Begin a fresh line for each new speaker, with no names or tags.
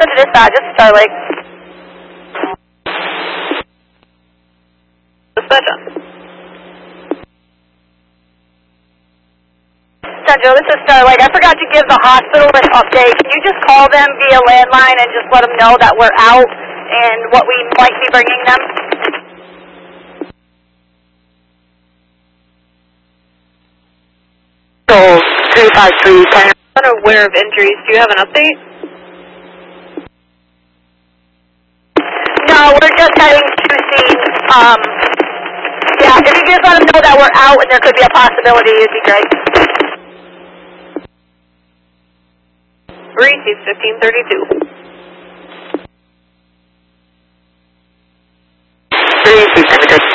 to dispatch, it's Star Lake.
Dispatch on.
Central, this is Star Lake. I forgot to give the hospital an update. Can you just call them via landline and just let them know that we're out and what we might be bringing them?
So, 353,
Unaware of injuries. Do you have an update?
No, we're just heading to scene. Yeah, if you just let them know that we're out and there could be a possibility, it'd be great.
Receive 1532.
357.